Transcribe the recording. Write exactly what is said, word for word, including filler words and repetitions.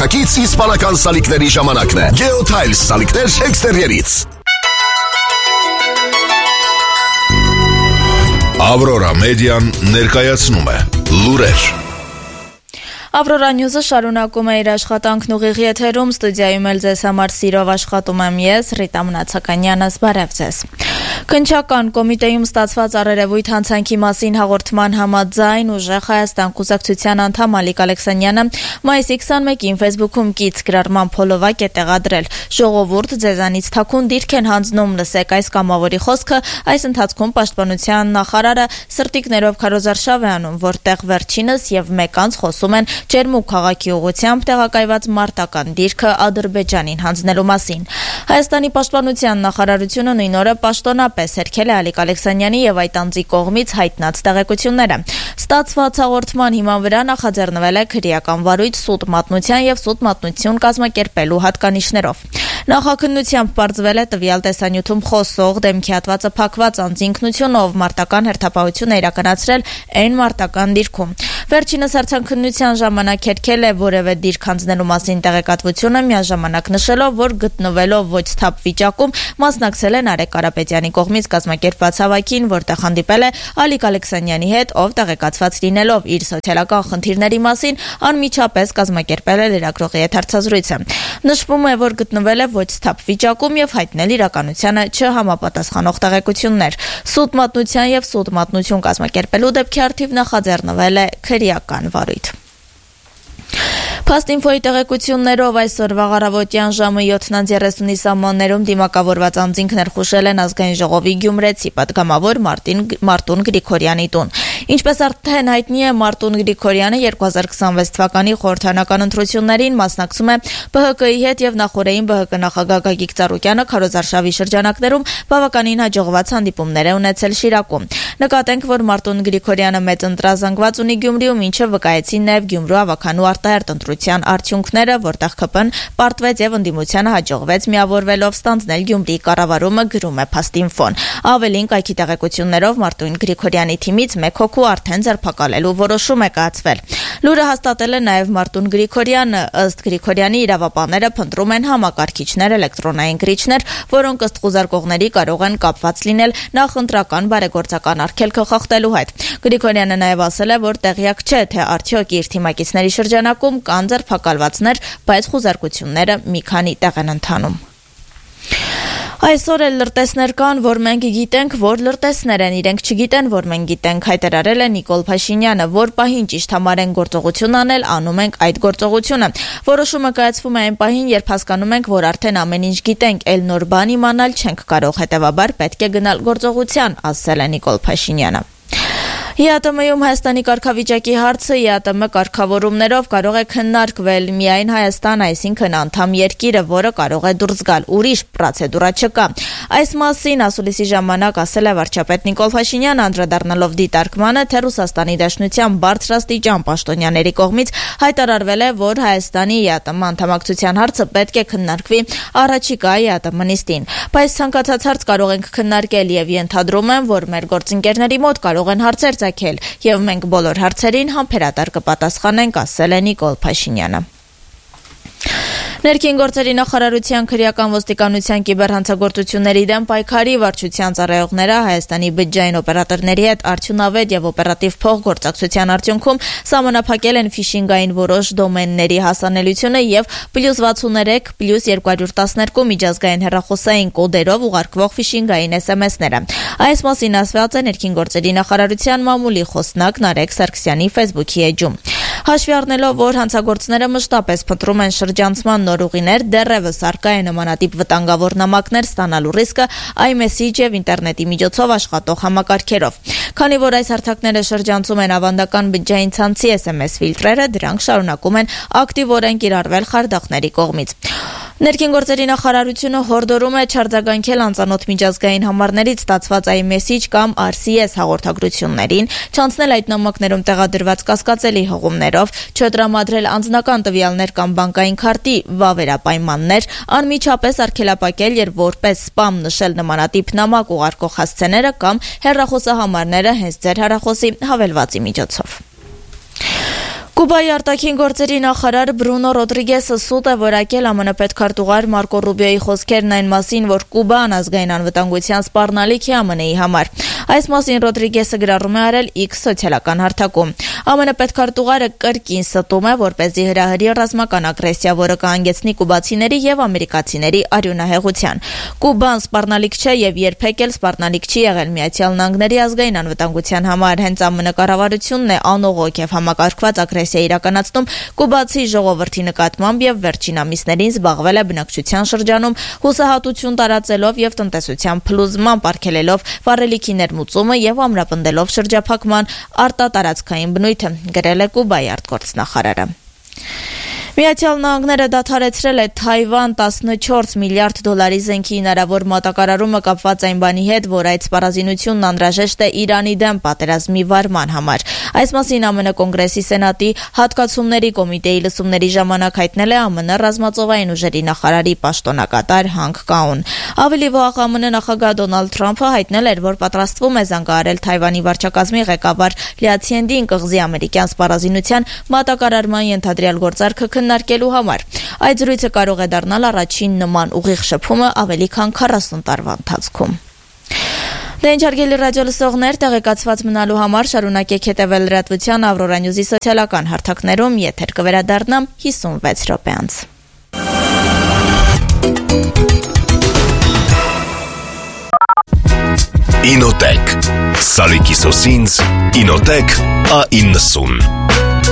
ժամանակից իսպանական սալիկների ժամանակն է։ Geotiles սալիկներ էքստերիերից։ Aurora Median ներկայացնում է լուրեր։ Aurora News-ը շարունակում է իր աշխատանքն ուղիղ եթերում, ստուդիայում էլ ձեզ համար սիրով աշխատում եմ ես, Ռիտա Մնացականյանը, բարև ձեզ։ Քննչական կոմիտեում ստացված առերևույթ հանցանքի մասին հաղորդման համաձայն ուժեղ Հայաստան կուսակցության անդամ Ալիկ Ալեքսանյանը մայիսի քսանմեկին Facebook-ում կից գրառման փոլովակ է տեղադրել. «Ժողովուրդ, ձեզանից թաքուն դիրք են հանձնում, լսեք այս կամավորի խոսքը», այս ընթացքում պաշտպանության նախարարը սրտիկներով քարոզարշավ է անում, որտեղ վերջինս եւ մեկ անց խոսում են Ջերմուկ քաղաքի ուղղությամբ տեղակայված մարտական դիրքը Ադրբեջանին հանձնելու մասին։ Հայաստանի պաշտպանության նախարարությունը նույն օրը պաշտոնապես հերքել է Ալիկ Ալեքսանյանի եւ այդ անձի կողմից հայտնած տեղեկությունները։ Ստացված հաղորդման հիման վրա նախաձեռնվել է քրեական վարույթ սուտ մատնության եւ սուտ մատնություն կազմակերպելու հատկանիշներով։ Նախաքննությամբ պարզվել է տվյալ տեսանյութում խոսող դեմքի հատվածը փակված անձի ինքնությունով մարտական հերթապահություն է իրականացրել այն մարտական դիրքում։ Վերջինս հարցաքննության ժամանակ հերքել է որևէ դիրք հանձնելու մասին տեղեկատվությունը, միաժամանակ նշելով, որ գտնվելով ոչ սթափ վիճակում մասնակցել է Նարեկ Կարապետյանի կողմից կազմակերպված հավաքին, որտեղ հանդիպել է Ալիկ Ալեքսանյանի հետ, ով տեղեկացված լինելով իր սոցիալական խնդիրների մասին, անմիջապես կազմակերպել է լրագրողի հետ հարցազրույցը։ Նշվում է, որ գտնվել է ոչ սթափ վիճակում եւ հայտնել իրականությանը չհամապատասխանող տեղեկություններ։ Սուտ մատնության եւ սուտ մատնություն կազմակերպելու դեպքի առթիվ նախաձեռնվել է քրեական վարույթ։ Փաստինֆոյի տեղեկություններով այսօրվա առավոտյան ժամը յոթն երեսունի սահմաններում դիմակավորված անձինք ներխուժել են ազգային ժողովի գյումրեցի պատգամավոր Մարտուն Գրիգորյանի տուն։ Ինչպես արդեն հայտնի է, Մարտուն Գրիգորյանը երկու հազար քսանվեց թվականի խորհրդարանական ընտրություններին մասնակցում է Բ Հ Կ-ի հետ եւ նախորդային Բ Հ Կ նախագահ Գագիկ Ծառուկյանը քարոզարշավի շրջանակներում բավականին հաջողված հանդիպումներ է ունեցել Շիրակում։ Նկատենք, որ Մարտուն Գրիգորյանը մեծ ընտրազանգված ունի Գյումրիում, ինչը վկայեցին նաեւ Գյումրու ավականու արտահերտ ընտրության արդյունքները, որտեղ Ք Փ-ն պարտվեց եւ ընդդիմությանը հաջողվեց միավորվելով ստանձնել Գյումրիի կառավարումը, գրում է Փաստինֆոն։ Ավելին, կայքի տեղեկություններով Մարտուն Գրիգորյանի թիմից մեկ հոգու արդեն ձերբակալելու որոշում է կայացվել։ Լուրը հաստատել է նաեւ Մարտուն Գրիգորյանը, ըստ Գրիգորյանի իրավապահները փնտրում են համակարգիչներ, էլեկտրոնային գրիչներ, որոնք ըստ խուզարկողների կարող են կապված լինել նախընտրական բարեգործական արգելքը խախտելու հետ։ Գրիգորյանը նաեւ ասել է, որ տեղյակ չէ, թե արդյոք իր թիմակիցների շրջանակում կան ձերբակալվածներ, բայց խուզարկությունները մի քանի տեղ են ընթանում։ Այսօր էլ լրտեսներ կան, որ մենք գիտենք, որ լրտեսներ են, իրենք չգիտեն, որ մենք գիտենք, հայտարարել է Նիկոլ Փաշինյանը, որ պահին ճիշտ համարեն գործողություն անել, անում ենք այդ գործողությունը։ Որոշումը կայացվում է այն պահին, երբ հասկանում ենք, որ արդեն ամեն ինչ գիտենք, էլ նոր բան իմանալ չենք կարող, հետևաբար պետք է գնալ գործողության, ասել է Նիկոլ Փաշինյանը։ Ե Ա Տ Մ-ում Հայաստանի կարգավիճակի հարցը Ե Ա Տ Մ կարգավորումներով կարող է քննարկվել միայն Հայաստան, այսինքն անդամ երկիրը, որը կարող է դուրս գալ, ուրիշ պրոցեդուրա չկա։ Այս մասին ասուլիսի ժամանակ ասել է վարչապետ Նիկոլ Փաշինյանը, անդրադառնալով դիտարկմանը, թե Ռուսաստանի Դաշնության բարձրաստիճան պաշտոնյաների կողմից հայտարարվել է, որ Հայաստանի Ե Ա Տ Մ անդամակցության հարցը պետք է քննարկվի առաջիկա Ե Ա Տ Մ նիստին։ Բայց ցանկացած հարց կարող ենք քննարկել եւ ենթադրում եմ, որ մեր գործընկերների մոտ կարող են հարցեր եւ մենք բոլոր հարցերին համբերատար կպատասխանենք, ասել է Նիկոլ Փաշինյանը։ Ներքին գործերի նախարարության քրեական ոստիկանության կիբերհանցագործությունների դեմ պայքարի վարչության ծառայողները Հայաստանի բջջային օպերատորների հետ արդյունավետ եւ օպերատիվ փոխգործակցության արդյունքում սահմանափակել են ֆիշինգային որոշ դոմենների հասանելիությունը եւ պլյուս վաթսուններեք պլյուս երկու հարյուր տասներկու միջազգային հեռախոսային կոդերով ուղարկվող ֆիշինգային էս էմ էսները։ Այս մասին ասված է ներքին գործերի նախարարության մամուլի խոսնակ Նարեկ Սարգսյանի Facebook-ի էջում։ Հաշվի առնելով, որ հանցագործները մշտապես փնտրում են շրջանցման նոր ուղիներ, դեռևս առկա է նմանատիպ վտանգավոր նամակներ ստանալու ռիսկը iMessage եւ ինտերնետի միջոցով աշխատող համակարգերով։ Քանի որ այս հարթակները շրջանցում են ավանդական բջջային ցանցի էս էմ էս ֆիլտրերը, դրանք շարունակում են ակտիվորեն կիրառվել խարդախների կողմից։ Ներքին գործերի նախարարությունը հորդորում է չարձագանքել անծանոթ միջազգային համարներից ստացված iMessage կամ R C S հաղորդագրություններին, չանցնել այդ նամակներում տեղադրված կասկածելի հղումներով, չտրամադրել անձնական տվյալներ կամ բանկային քարտի վավերապայմաններ, անմիջապես արգելապակել եւ որպես սպամ նշել նմանատիպ նամակ ուղարկող հասցեները կամ հեռախոսահամարները հենց ձեր հեռախոսի հավելվածի միջոցով։ Կուբայի արտաքին գործերի նախարար Բրունո Ռոդրիգեսը սուտ է որակել ԱՄՆ պետքարտուղար Մարկո Ռուբիոյի խոսքերն այն մասին, որ Կուբան ազգային անվտանգության սպառնալիք է ԱՄՆ-ի համար։ Այս մասին Ռոդրիգեսը գրառում է արել X սոցիալական հարթակում։ ԱՄՆ պետքարտուղարը կրկին ստում է, որպեսզի հրահրի ռազմական ագրեսիա, որը կհանգեցնի կուբացիների եւ ամերիկացիների արյունահեղության։ Կուբան սպառնալիք չէ եւ երբեք էլ սպառնալիք չի եղել Միացյալ Նահանգների ազգային անվտանգության համար։ Հենց ԱՄՆ կառավարությունն է անողոք եւ համակարգված ագրեսիա իրականացնում կուբացի ժողովրդի նկատմամբ եւ վերջին ամիսներին զբաղվել է բնակչության շրջանում հուսահատություն տարածելով եւ տնտեսության փլուզման պարգևելով վառելիքի ներմուծումը եւ ամրապնդելով շրջափակման արտատարածքային բնույթը, գրել է Կուբայի արտգործնախարարը։ Միացյալ Նահանգները դադարեցրել է Թայվան տասնչորս միլիարդ դոլարի զենքի հնարավոր մատակարարումը կապված այն բանի հետ, որ այդ սպառազինությունն անհրաժեշտ է Իրանի դեմ պատերազմի վարման համար։ Այս մասին ԱՄՆ Կոնգրեսի Սենատի հատկացումների կոմիտեի լսումների ժամանակ հայտնել է ԱՄՆ ռազմածովային ուժերի նախարարի պաշտոնակատար Հանկ Կաուն։ Ավելի վաղ ԱՄՆ նախագահ Դոնալդ Թրամփը հայտնել էր, որ պատրաստվում է զանգահարել Թայվանի վարչակազմի ղեկավար Լիա Ցիենդին կղզի ամերիկյան սպառազինության մատակարարման ենթադրյալ գործարքը քննարկելու համար։ Այդ զրույցը կարող է դառնալ առաջին նման ուղիղ շփումը ավելի քան քառասուն տարվա ընթացքում։ Դե ինչ հարգելի ռադիո լսողներ, տեղեկացված մնալու համար շարունակեք հետևել լրատվության Ավրորա Նյուզի սոցիալական հարթակներում, եթեր կվերադառնամ հիսունվեց րոպե անց։ Ինոտեք Սալիկի սոսինձ Ինոտեք A իննսուն